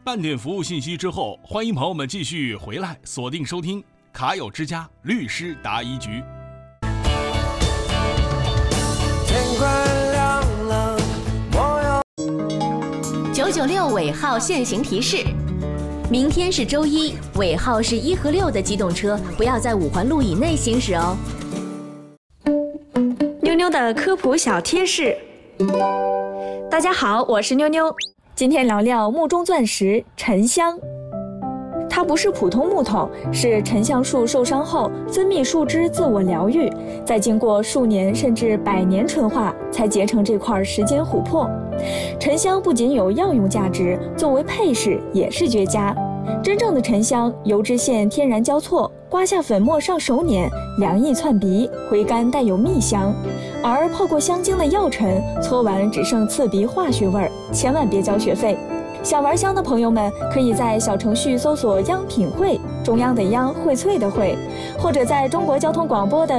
半点服务信息之后，欢迎朋友们继续回来锁定收听卡友之家律师答疑局。 天快亮了，我要 996尾号限行提示：明天是周一，尾号是1和6的机动车不要在5环路以内行驶哦。 妞妞的科普小贴士。大家好，我是妞妞，今天聊聊木中钻石沉香。它不是普通木头，是沉香树受伤后分泌树脂自我疗愈，再经过数年甚至100年纯化，才结成这块时间琥珀。沉香不仅有药用价值，作为配饰也是绝佳。真正的沉香油脂线天然交错，刮下粉末上手捻，凉意窜鼻，回甘带有蜜香。而泡过香精的药尘，搓完只剩刺鼻化学味儿，千万别交学费。想玩香的朋友们，可以在小程序搜索“央品汇”，中央的央，荟萃的荟，或者在中国交通广播的